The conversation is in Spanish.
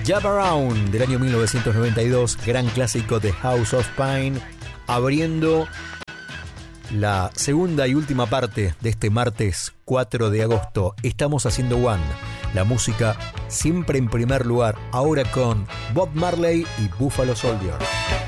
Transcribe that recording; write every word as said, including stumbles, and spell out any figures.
Jump Around del año mil novecientos noventa y dos, gran clásico de House of Pain, abriendo la segunda y última parte de este martes cuatro de agosto. Estamos haciendo One, la música siempre en primer lugar, ahora con Bob Marley y Buffalo Soldier.